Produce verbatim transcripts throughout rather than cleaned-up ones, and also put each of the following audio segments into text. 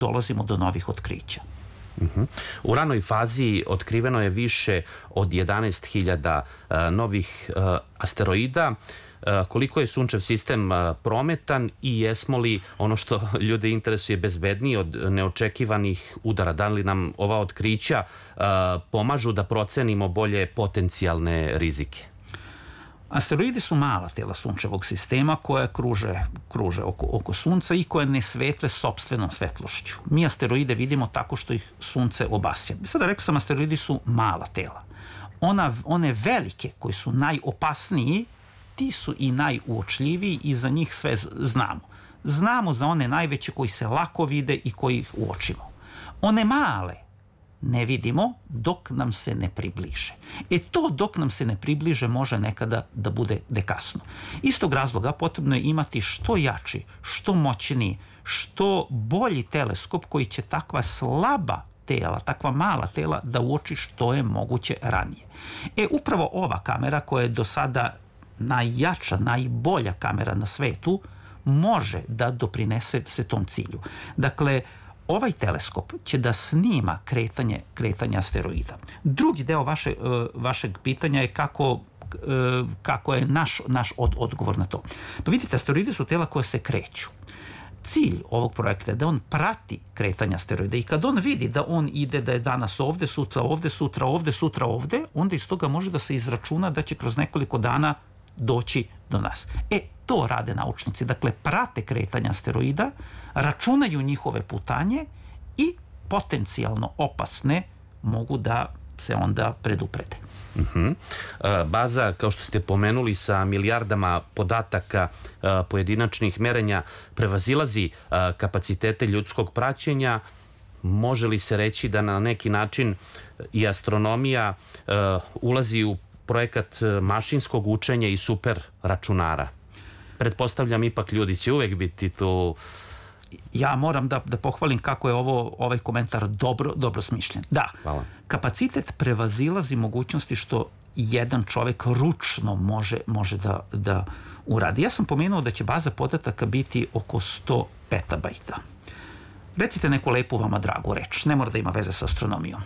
dolazimo do novih otkrića. U ranoj fazi otkriveno je više od jedanaest hiljada novih asteroida. Koliko je Sunčev sistem prometan i jesmo li, ono što ljude interesuje, bezbedniji od neočekivanih udara? Da li nam ova otkrića pomažu da procenimo bolje potencijalne rizike? Asteroidi su mala tela Sunčevog sistema koja kruže, kruže oko, oko Sunca i koje ne svetle sopstvenom svetlošću. Mi asteroide vidimo tako što ih Sunce obasja. Sada rekao sam, asteroidi su mala tela. Ona, one velike koji su najopasniji, ti su i najuočljiviji i za njih sve znamo. Znamo za one najveće koji se lako vide i koji ih uočimo. One male ne vidimo dok nam se ne približe. E to dok nam se ne približe može nekada da bude dekasno. Istog razloga potrebno je imati što jači, što moćniji, što bolji teleskop koji će takva slaba tela, takva mala tela da uoči što je moguće ranije. E upravo ova kamera koja je do sada najjača, najbolja kamera na svetu može da doprinese se tom cilju. Dakle, ovaj teleskop će da snima kretanje, kretanje asteroida. Drugi deo vaše, vašeg pitanja je kako, kako je naš, naš od, odgovor na to. Pa vidite, asteroidi su tela koje se kreću. Cilj ovog projekta je da on prati kretanje asteroida i kad on vidi da on ide, da je danas ovde, sutra ovde, sutra ovde, sutra ovde, onda iz toga može da se izračuna da će kroz nekoliko dana doći do nas. E, to rade naučnici. Dakle, prate kretanje asteroida, računaju njihove putanje i potencijalno opasne mogu da se onda preduprede. Uh-huh. Baza, kao što ste pomenuli, sa milijardama podataka pojedinačnih merenja prevazilazi kapacitete ljudskog praćenja. Može li se reći da na neki način i astronomija ulazi u projekat mašinskog učenja i super računara? Pretpostavljam, ipak ljudi će uvek biti tu. Ja moram da, da pohvalim kako je ovo, ovaj komentar dobro, dobro smišljen. Da, hvala. Kapacitet prevazilazi mogućnosti što jedan čovek ručno može, može da, da uradi. Ja sam pomenuo da će baza podataka biti oko sto petabajta. Recite neku lepu vama dragu reč, ne mora da ima veze sa astronomijom.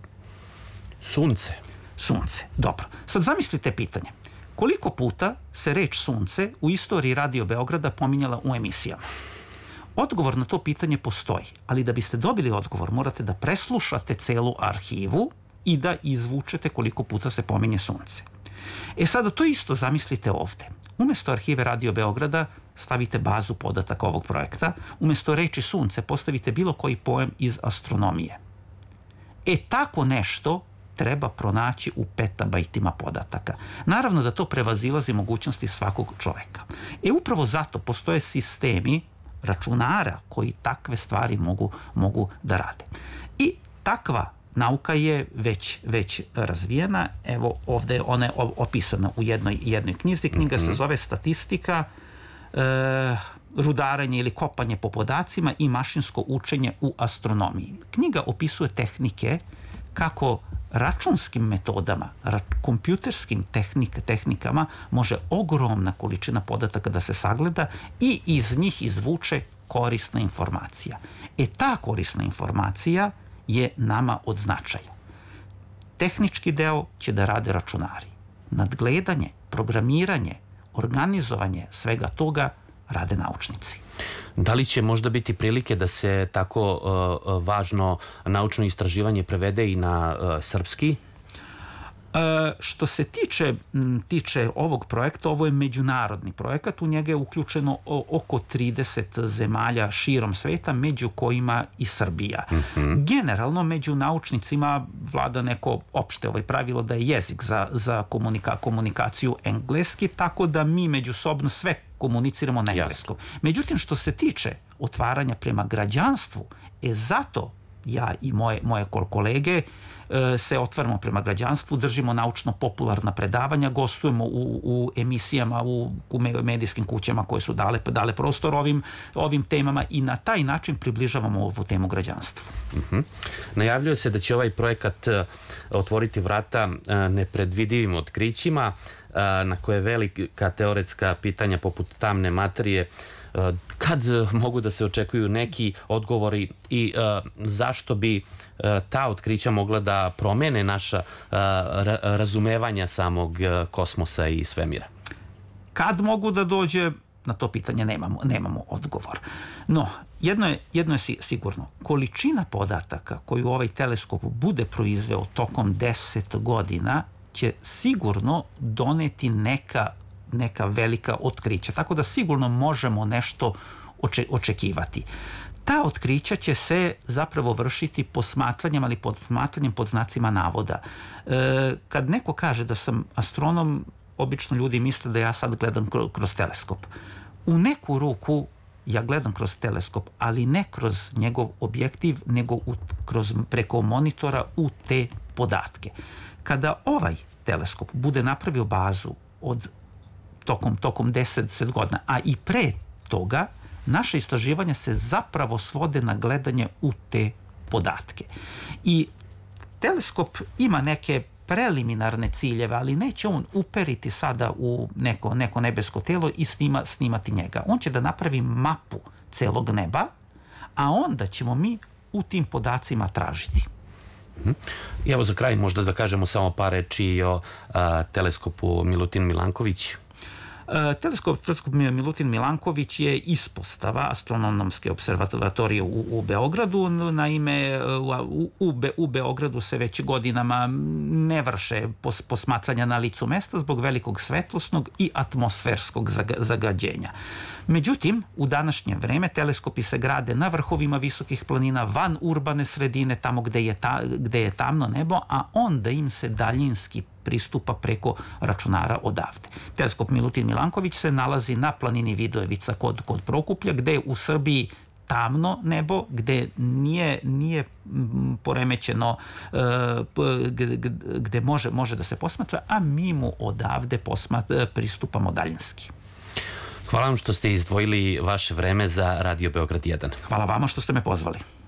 Sunce. Sunce, dobro. Sad zamislite pitanje. Koliko puta se reč Sunce u istoriji Radio Beograda pominjala u emisijama? Odgovor na to pitanje postoji, ali da biste dobili odgovor morate da preslušate celu arhivu i da izvučete koliko puta se pominje Sunce. E sada to isto zamislite ovde. Umesto arhive Radio Beograda stavite bazu podataka ovog projekta, umesto reči Sunce postavite bilo koji pojem iz astronomije. E tako nešto treba pronaći u petabajtima podataka. Naravno da to prevazilazi mogućnosti svakog čoveka. E upravo zato postoje sistemi računara koji takve stvari mogu, mogu da rade. I takva nauka je već, već razvijena. Evo ovde ona je opisana u jednoj, jednoj knjizi. Knjiga se zove Statistika, e, rudarenje ili kopanje po podacima i mašinsko učenje u astronomiji. Knjiga opisuje tehnike kako računskim metodama, kompjuterskim tehnik, tehnikama može ogromna količina podataka da se sagleda i iz njih izvuče korisna informacija. E ta korisna informacija je nama od značaja. Tehnički deo će da rade računari. Nadgledanje, programiranje, organizovanje svega toga rade naučnici. Da li će možda biti prilike da se tako uh, važno naučno istraživanje prevede i na uh, srpski? E, što se tiče, m, tiče ovog projekta, ovo je međunarodni projekat, u njega je uključeno o, oko trideset zemalja širom sveta, među kojima i Srbija. Mm-hmm. Generalno, među naučnicima vlada neko opšte ovaj pravilo da je jezik za, za komunika, komunikaciju engleski, tako da mi međusobno sve komuniciramo na engleskom. Jasno. Međutim, što se tiče otvaranja prema građanstvu, e zato ja i moje, moje kolege se otvaramo prema građanstvu, držimo naučno-popularna predavanja, gostujemo u, u emisijama, u, u medijskim kućama koje su dale, dale prostor ovim, ovim temama i na taj način približavamo ovu temu građanstvu. Uh-huh. Najavljuje se da će ovaj projekat otvoriti vrata nepredvidivim otkrićima na koje velika teoretska pitanja poput tamne materije kad mogu da se očekuju neki odgovori i zašto bi ta otkrića mogla da promene naša razumevanja samog kosmosa i svemira? Kad mogu da dođe, na to pitanje nemamo, nemamo odgovor. No, jedno je, jedno je sigurno. Količina podataka koju ovaj teleskop bude proizveo tokom deset godina će sigurno doneti neka, neka velika otkrića. Tako da sigurno možemo nešto oče, očekivati. Ta otkrića će se zapravo vršiti posmatranjem, ali posmatranjem pod znacima navoda. E, kad neko kaže da sam astronom, obično ljudi misle da ja sad gledam kroz teleskop. U neku ruku ja gledam kroz teleskop, ali ne kroz njegov objektiv, nego u, kroz, preko monitora u te podatke. Kada ovaj teleskop bude napravio bazu od tokom, tokom deset godina, a i pre toga, naše istraživanja se zapravo svode na gledanje u te podatke. I teleskop ima neke preliminarne ciljeve, ali neće on uperiti sada u neko, neko nebesko telo i snima, snimati njega. On će da napravi mapu celog neba, a onda ćemo mi u tim podacima tražiti. I evo za kraj možda da kažemo samo par reči o a, teleskopu Milutin Milanković. Teleskop, teleskop Milutin Milanković je ispostava astronomske observatorije u, u Beogradu. Naime, u, u, Be, u Beogradu se već godinama ne vrše pos, posmatranja na licu mesta zbog velikog svetlosnog i atmosferskog zaga, zagađenja. Međutim, u današnje vreme teleskopi se grade na vrhovima visokih planina, van urbane sredine, tamo gde je, ta, gde je tamno nebo, a onda im se daljinski pristupa preko računara odavde. Teleskop Milutin Milanković se nalazi na planini Vidojevica kod, kod Prokuplja, gde je u Srbiji tamno nebo, gde nije, nije poremećeno, gde, gde može, može da se posmatra, a mi mu odavde posmatra, pristupamo daljinski. Hvala vam što ste izdvojili vaše vreme za Radio Beograd jedan. Hvala vama što ste me pozvali.